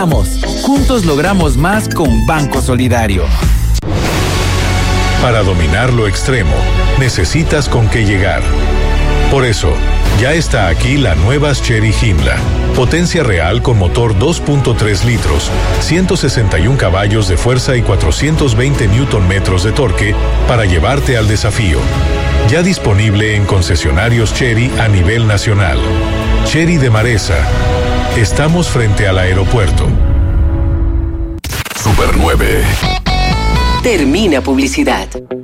Juntos logramos más con Banco Solidario. Para dominar lo extremo, necesitas con qué llegar. Por eso, ya está aquí la nueva Chery Himla. Potencia real con motor 2.3 litros, 161 caballos de fuerza y 420 Nm de torque para llevarte al desafío. Ya disponible en concesionarios Chery a nivel nacional. Chery de Maresa. Estamos frente al aeropuerto. Super 9. Termina publicidad.